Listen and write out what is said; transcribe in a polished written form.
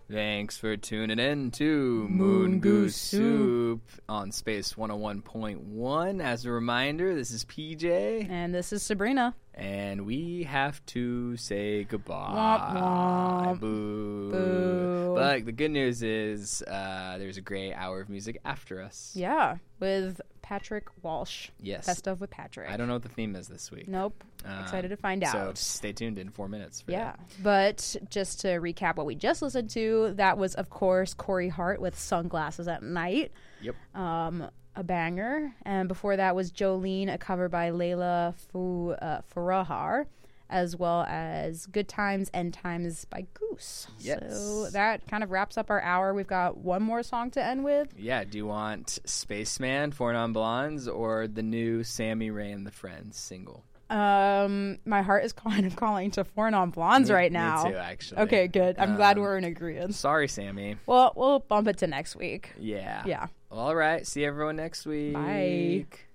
Thanks for tuning in to Moon Goose Soup on Space 101.1. As a reminder, this is PJ. And this is Sabrina. And we have to say goodbye. Womp womp. Boo. Boo. But the good news is there's a great hour of music after us. Yeah, with Patrick Walsh. Yes. Best of with Patrick. I don't know what the theme is this week. Nope. Excited to find out. So stay tuned in 4 minutes for that. But just to recap what we just listened to, that was, of course, Corey Hart with Sunglasses at Night. Yep. A banger. And before that was Jolene, a cover by Layla Farahar, as well as Good Times, End Times by Goose. Yes. So that kind of wraps up our hour. We've got one more song to end with. Yeah, do you want Spaceman, Four Non Blondes, or the new Sammy Ray and the Friends single? My heart is kind of calling to Four Non Blondes right now. Me too, actually. Okay, good. I'm glad we're in agreement. Sorry, Sammy. Well, we'll bump it to next week. Yeah. Yeah. All right. See everyone next week. Bye.